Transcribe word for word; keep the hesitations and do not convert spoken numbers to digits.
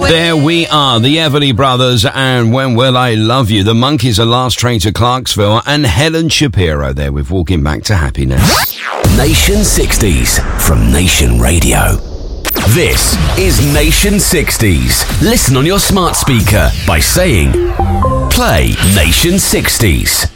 There we are, the Everly Brothers and When Will I Love You. The Monkees are Last Train to Clarksville, and Helen Shapiro there with Walking Back to Happiness. Nation sixties from Nation Radio. This is Nation sixties. Listen on your smart speaker by saying, play Nation sixties.